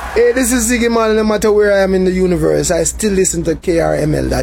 Hey, this is Ziggy Man. No matter where I am in the universe, I still listen to KRML.